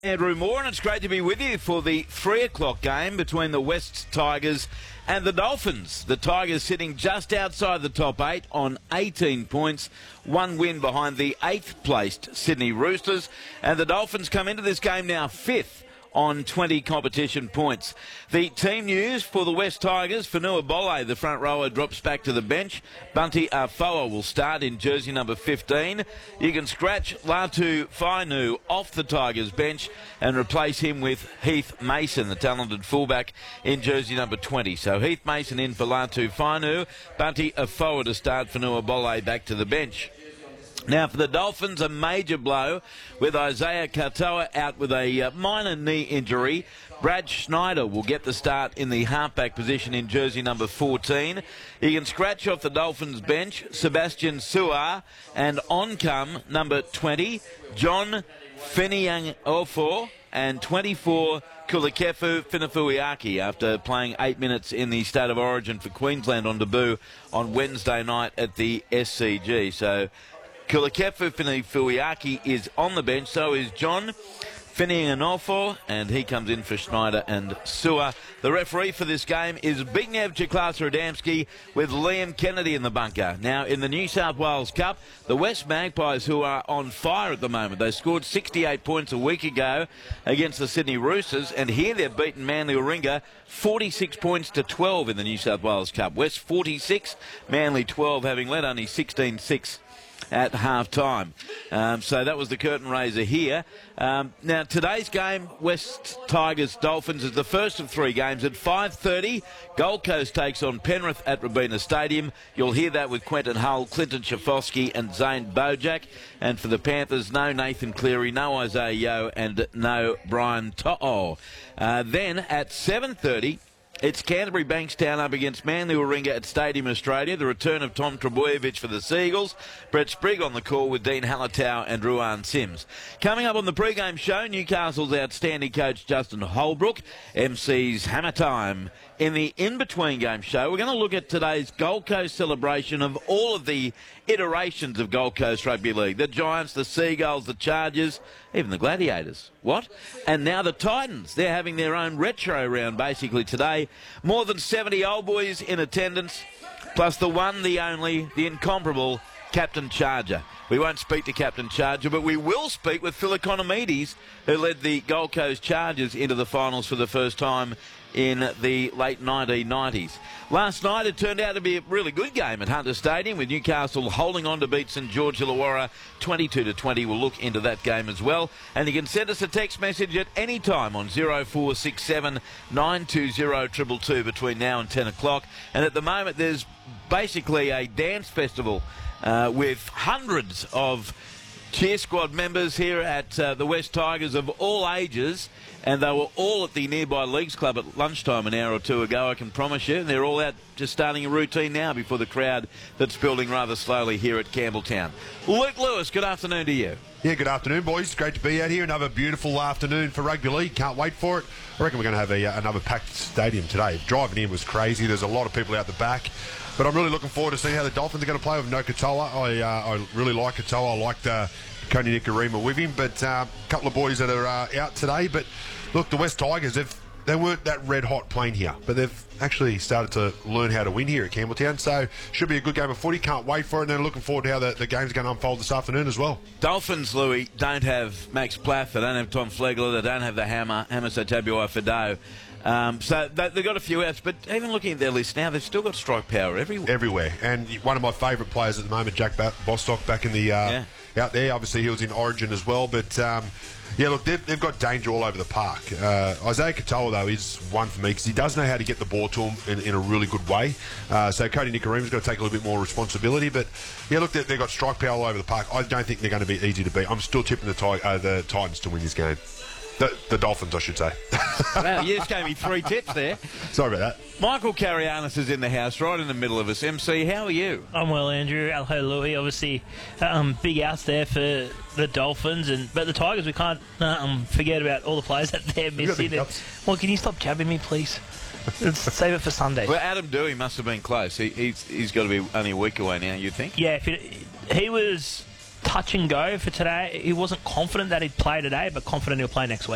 Andrew Moore, and it's great to be with you for the 3 o'clock game between the West Tigers and the Dolphins. The Tigers sitting just outside the top 8 on 18 points, one win behind the 8th placed Sydney Roosters, and the Dolphins come into this game now 5th on 20 competition points. The team news for the West Tigers: Fonua Pole, the front rower, drops back to the bench. Bunty Afoa will start in jersey number 15. You can scratch Latu Fainu off the Tigers bench and replace him with Heath Mason, the talented fullback, in jersey number 20. So Heath Mason in for Latu Fainu, Bunty Afoa to start, Fonua Pole back to the bench. Now, for the Dolphins, a major blow with Isaiah Katoa out with a minor knee injury. Brad Schneider will get the start in the halfback position in jersey number 14. He can scratch off the Dolphins bench Sebastian Suar, and on come number 20, John Finiang-Ofo, and 24, Kulikefu Finafuiaki, after playing 8 minutes in the State of Origin for Queensland on debut on Wednesday night at the SCG. So Kulikefu Finafuiaki is on the bench, so is John Finiang-Ofo, and he comes in for Schneider and Suar. The referee for this game is Zbigniew Chiklas-Radomski, with Liam Kennedy in the bunker. Now, in the New South Wales Cup, the West Magpies, who are on fire at the moment, they scored 68 points a week ago against the Sydney Roosters, and here they've beaten Manly Warringah 46 points to 12 in the New South Wales Cup. West 46, Manly 12, having led only 16-6 at half-time. So that was the curtain raiser here. Now, today's game, West Tigers Dolphins, is the first of 3 games. At 5:30, Gold Coast takes on Penrith at Robina Stadium. You'll hear that with Quentin Hull, Clinton Schifofsky and Zane Bojack. And for the Panthers, no Nathan Cleary, no Isaiah Yeo, and no Brian To'o. Then at 7:30, it's Canterbury Bankstown up against Manly Warringah at Stadium Australia. The return of Tom Trbojevic for the Seagulls. Brett Sprigg on the call with Dean Halatau and Ruan Sims. Coming up on the pre-game show, Newcastle's outstanding coach Justin Holbrook MC's Hammer Time. In the in-between game show, we're going to look at today's Gold Coast celebration of all of the iterations of Gold Coast Rugby League. The Giants, the Seagulls, the Chargers, even the Gladiators. What? And now the Titans. They're having their own retro round basically today. More than 70 old boys in attendance, plus the one, the only, the incomparable Captain Charger. We won't speak to Captain Charger, but we will speak with Phil Economides, who led the Gold Coast Chargers into the finals for the first time in the late 1990s. Last night it turned out to be a really good game at Hunter Stadium, with Newcastle holding on to beat St George Illawarra 22-20. We'll look into that game as well. And you can send us a text message at any time on 0467 920 222 between now and 10 o'clock. And at the moment there's basically a dance festival with hundreds of cheer squad members here at the West Tigers of all ages, and they were all at the nearby Leagues Club at lunchtime an hour or two ago, I can promise you. They're all out just starting a routine now before the crowd that's building rather slowly here at Campbelltown. Luke Lewis, good afternoon to you. Yeah, good afternoon, boys. Great to be out here. Another beautiful afternoon for rugby league. Can't wait for it. I reckon we're going to have another packed stadium today. Driving in was crazy. There's a lot of people out the back. But I'm really looking forward to seeing how the Dolphins are going to play with no Katoa. I really like Katoa. I like the Koni Nikorima with him. But a couple of boys that are out today. But look, the West Tigers, they weren't that red hot playing here, but they've actually started to learn how to win here at Campbelltown. So should be a good game of footy. Can't wait for it. And then looking forward to how the game's going to unfold this afternoon as well. Dolphins, Louis, don't have Max Plath. They don't have Tom Flegler. They don't have the Hammer Tabuai-Fidow. So they've got a few outs, but even looking at their list now, they've still got strike power everywhere. And one of my favourite players at the moment, Jack Bostock, back in the out there. Obviously, he was in Origin as well. But yeah, look, they've got danger all over the park. Isaiah Katoa, though, is one for me because he does know how to get the ball to him in a really good way. So Koni Nikorima's got to take a little bit more responsibility. But yeah, look, they've got strike power all over the park. I don't think they're going to be easy to beat. I'm still tipping the Titans to win this game. The Dolphins, I should say. Wow, you just gave me 3 tips there. Sorry about that. Michael Carianis is in the house, right in the middle of us. MC, how are you? I'm well, Andrew. Hello, Louis. Obviously, big outs there for the Dolphins, but the Tigers, we can't forget about all the players that they're missing. Well, can you stop jabbing me, please? Let's save it for Sunday. Well, Adam Dewey must have been close. He's got to be only a week away now, you'd think? Yeah, he was touch and go for today. He wasn't confident that he'd play today, but confident he'll play next week.